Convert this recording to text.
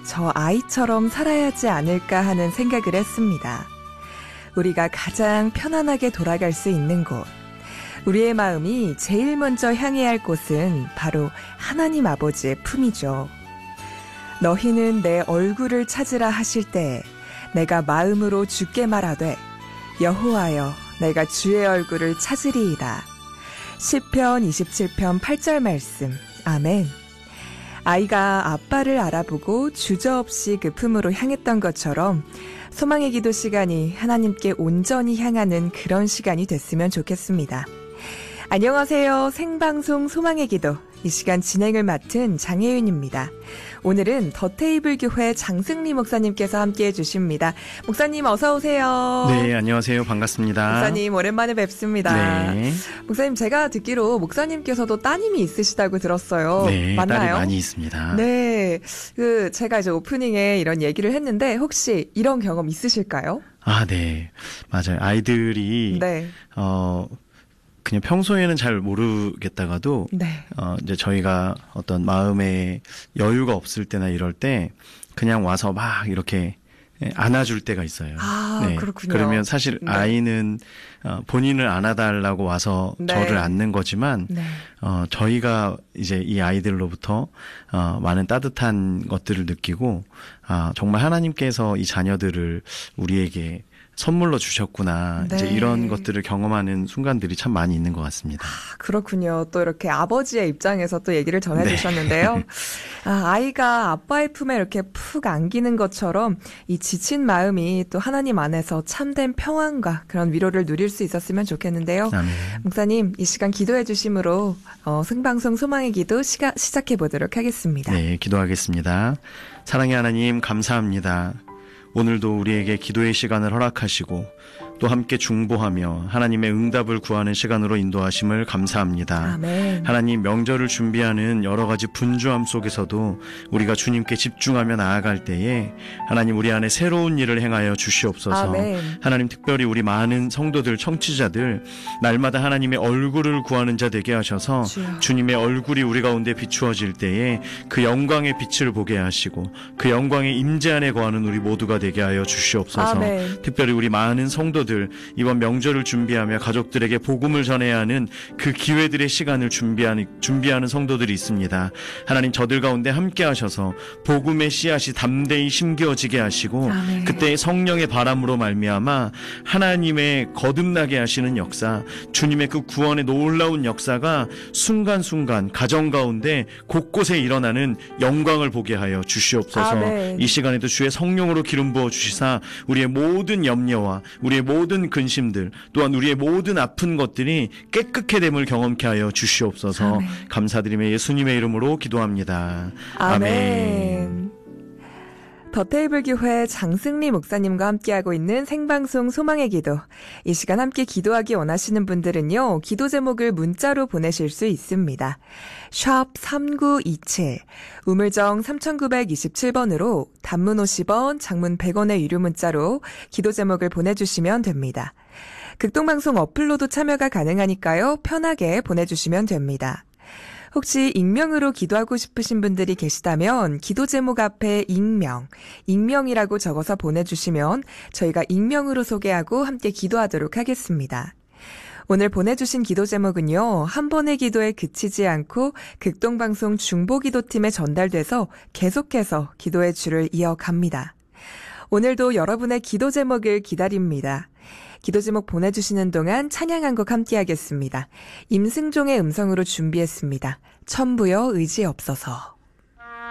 저 아이처럼 살아야 하지 않을까 하는 생각을 했습니다. 우리가 가장 편안하게 돌아갈 수 있는 곳, 우리의 마음이 제일 먼저 향해야 할 곳은 바로 하나님 아버지의 품이죠. 너희는 내 얼굴을 찾으라 하실 때 내가 마음으로 주께 말하되 여호와여 내가 주의 얼굴을 찾으리이다. 시편 27편 8절 말씀. 아멘. 아이가 아빠를 알아보고 주저없이 그 품으로 향했던 것처럼 소망의 기도 시간이 하나님께 온전히 향하는 그런 시간이 됐으면 좋겠습니다. 안녕하세요. 생방송 소망의 기도. 이 시간 진행을 맡은 장혜윤입니다. 오늘은 더테이블 교회 장승리 목사님께서 함께해 주십니다. 목사님 어서 오세요. 네, 안녕하세요. 반갑습니다. 목사님 오랜만에 뵙습니다. 네. 목사님 제가 듣기로 목사님께서도 따님이 있으시다고 들었어요. 네, 맞나요? 딸이 많이 있습니다. 네, 제가 이제 오프닝에 이런 얘기를 했는데 혹시 이런 경험 있으실까요? 아, 네, 맞아요. 아이들이 네. 그냥 평소에는 잘 모르겠다가도 네. 이제 저희가 어떤 마음에 여유가 없을 때나 이럴 때 그냥 와서 막 이렇게 안아줄 때가 있어요. 아, 네. 그렇군요. 그러면 사실 네. 아이는 본인을 안아달라고 와서 네. 저를 안는 거지만 네. 저희가 이제 이 아이들로부터 많은 따뜻한 것들을 느끼고 정말 하나님께서 이 자녀들을 우리에게 선물로 주셨구나. 네. 이제 이런 것들을 경험하는 순간들이 참 많이 있는 것 같습니다. 그렇군요. 또 이렇게 아버지의 입장에서 또 얘기를 전해주셨는데요. 네. 아이가 아빠의 품에 이렇게 푹 안기는 것처럼 이 지친 마음이 또 하나님 안에서 참된 평안과 그런 위로를 누릴 수 있었으면 좋겠는데요. 아멘. 목사님, 이 시간 기도해 주심으로 생방송 소망의 기도 시작해 보도록 하겠습니다. 네, 기도하겠습니다. 사랑의 하나님 감사합니다. 오늘도 우리에게 기도의 시간을 허락하시고 또 함께 중보하며 하나님의 응답을 구하는 시간으로 인도하심을 감사합니다. 아멘. 하나님 명절을 준비하는 여러 가지 분주함 속에서도 우리가 주님께 집중하며 나아갈 때에 하나님 우리 안에 새로운 일을 행하여 주시옵소서. 아멘. 하나님 특별히 우리 많은 성도들 청취자들 날마다 하나님의 얼굴을 구하는 자 되게 하셔서 주여. 주님의 얼굴이 우리 가운데 비추어질 때에 그 영광의 빛을 보게 하시고 그 영광의 임재 안에 거하는 우리 모두가 되게 하여 주시옵소서. 아멘. 특별히 우리 많은 성도들 이번 명절을 준비하며 가족들에게 복음을 전해야 하는 그 기회들의 시간을 준비하는 성도들이 있습니다. 하나님 저들 가운데 함께 하셔서 복음의 씨앗이 담대히 심겨지게 하시고 아멘. 그때 성령의 바람으로 말미암아 하나님의 거듭나게 하시는 역사, 주님의 그 구원의 놀라운 역사가 순간순간 가정 가운데 곳곳에 일어나는 영광을 보게 하여 주시옵소서. 아멘. 이 시간에도 주의 성령으로 기름 부어 주시사 우리의 모든 염려와 우리의 모든 근심들 또한 우리의 모든 아픈 것들이 깨끗해 됨을 경험케 하여 주시옵소서. 아멘. 감사드리며 예수님의 이름으로 기도합니다. 아멘. 더테이블 교회 장승리 목사님과 함께하고 있는 생방송 소망의 기도. 이 시간 함께 기도하기 원하시는 분들은요. 기도 제목을 문자로 보내실 수 있습니다. 샵 3927, 우물정 3927번으로 단문 50원, 장문 100원의 유료 문자로 기도 제목을 보내주시면 됩니다. 극동방송 어플로도 참여가 가능하니까요. 편하게 보내주시면 됩니다. 혹시 익명으로 기도하고 싶으신 분들이 계시다면 기도 제목 앞에 익명이라고 적어서 보내주시면 저희가 익명으로 소개하고 함께 기도하도록 하겠습니다. 오늘 보내주신 기도 제목은요. 한 번의 기도에 그치지 않고 극동방송 중보기도팀에 전달돼서 계속해서 기도의 줄을 이어갑니다. 오늘도 여러분의 기도 제목을 기다립니다. 기도 제목 보내주시는 동안 찬양 한 곡 함께 하겠습니다. 임승종의 음성으로 준비했습니다. 천부여 의지 없어서.